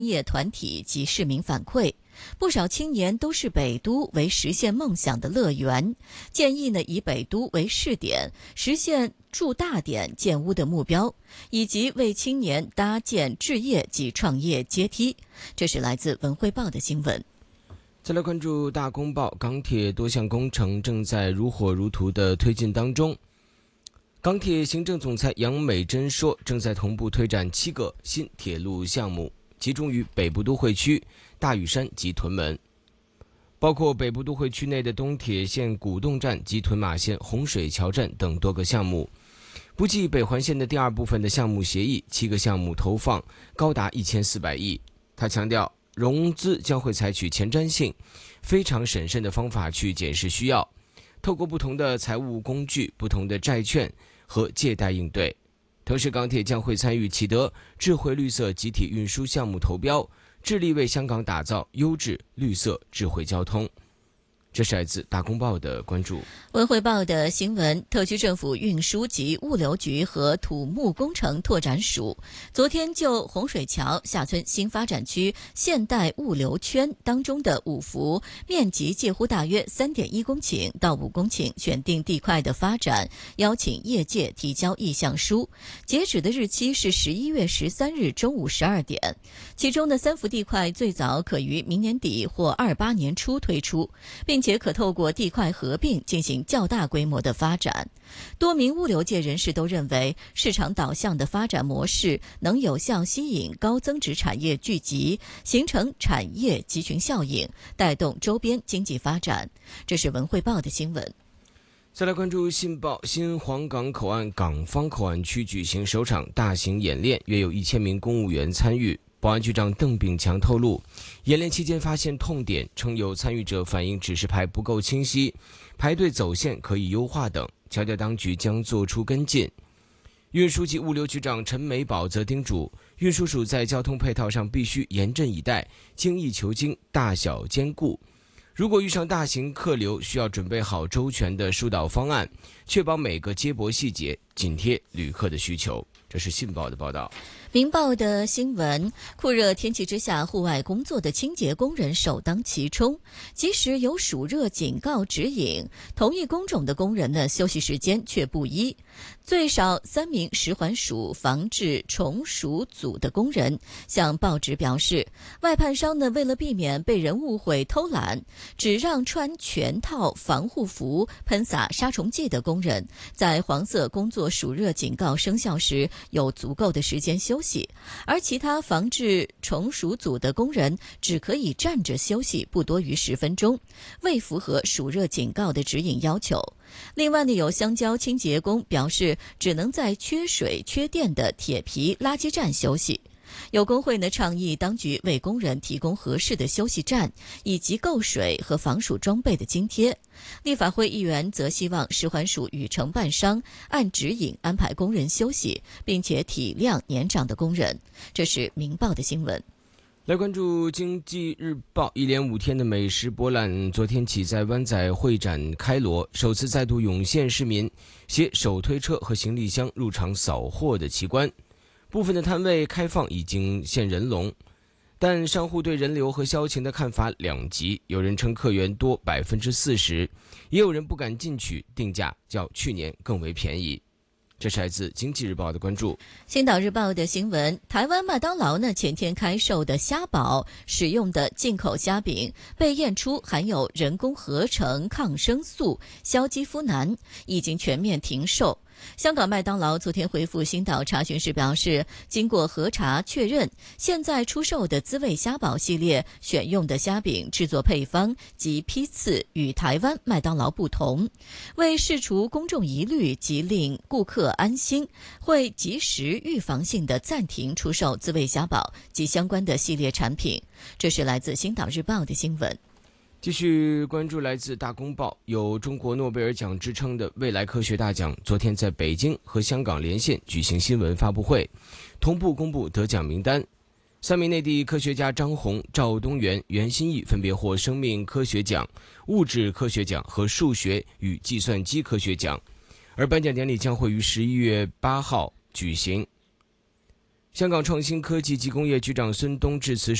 业团体及市民反馈，不少青年都视北都为实现梦想的乐园，建议以北都为试点，实现筑大点建屋的目标，以及为青年搭建置业及创业阶梯。这是来自文汇报的新闻。 再来关注大公报，钢铁多项工程正在如火如荼的推进当中。钢铁行政总裁杨美珍说，正在同步推展7个新铁路项目，集中于北部都会区、大屿山及屯门，包括北部都会区内的东铁线古洞站及屯马线洪水桥站等多个项目。不计北环线的第2部分的项目协议，7个项目投放高达1400亿。他强调，融资将会采取前瞻性、非常审慎的方法去检视需要，透过不同的财务工具、不同的债券和借贷应对。同时，钢铁将会参与启德智慧绿色集体运输项目投标，致力为香港打造优质绿色智慧交通。这是来自大公报的关注。 文汇报的新闻，特区政府运输及物流局和土木工程拓展署昨天就洪水桥下村新发展区现代物流圈当中的5幅面积介乎大约3.1公顷到5公顷选定地块的发展，邀请业界提交意向书，截止的日期是11月13日中午12点。其中的3幅地块最早可于明年底或28年初推出，并且可透过地块合并进行较大规模的发展。多名物流界人士都认为，市场导向的发展模式能有效吸引高增值产业聚集，形成产业集群效应，带动周边经济发展。这是文汇报的新闻。 再来关注信报，新皇岗口岸港方口岸区举行首场大型演练，约有1000名公务员参与。保安局长邓炳强透露，演练期间发现痛点，称有参与者反映指示牌不够清晰，排队走线可以优化等，强调当局将做出跟进。运输及物流局长陈美宝则叮嘱，运输署在交通配套上必须严阵以待，精益求精，大小兼顾。如果遇上大型客流，需要准备好周全的疏导方案，确保每个接驳细节紧贴旅客的需求。这是信报的报道。 明报的新闻，酷热天气之下，户外工作的清洁工人首当其冲。即使有暑热警告指引，同一工种的工人呢，休息时间却不一。最少3名食环署防治虫鼠组的工人向报纸表示，外判商呢，为了避免被人误会偷懒，只让穿全套防护服、喷洒杀虫剂的工人在黄色工作暑热警告生效时有足够的时间休息，而其他防治虫鼠组的工人只可以站着休息不多于10分钟，未符合暑热警告的指引要求。另外呢，有香蕉清洁工表示，只能在缺水缺电的铁皮垃圾站休息。有工会呢倡议当局为工人提供合适的休息站，以及购水和防暑装备的津贴。立法会议员则希望食环署与承办商按指引安排工人休息，并且体谅年长的工人。这是明报的新闻。 来关注经济日报，一连5天的美食博览昨天起在湾仔会展开锣，首次再度涌现市民携手推车和行李箱入场扫货的奇观。部分的摊位开放已经现人龙，但商户对人流和销情的看法两极，有人称客源多40%，也有人不敢进取，定价较去年更为便宜。这是来自经济日报的关注。 星岛日报的新闻，台湾麦当劳呢前天开售的虾堡使用的进口虾饼被验出含有人工合成抗生素硝基夫南，已经全面停售。香港麦当劳昨天回复星岛查询时表示，经过核查确认，现在出售的滋味虾堡系列选用的虾饼制作配方及批次与台湾麦当劳不同，为释除公众疑虑及令顾客安心，会及时预防性的暂停出售滋味虾堡及相关的系列产品。这是来自星岛日报的新闻。 继续关注来自大公报，有中国诺贝尔奖之称的未来科学大奖昨天在北京和香港连线举行新闻发布会，同步公布得奖名单。3名内地科学家张红、赵东元、袁心义分别获生命科学奖、物质科学奖和数学与计算机科学奖，而颁奖典礼将会于11月8号举行。 香港创新科技及工业局长孙东致辞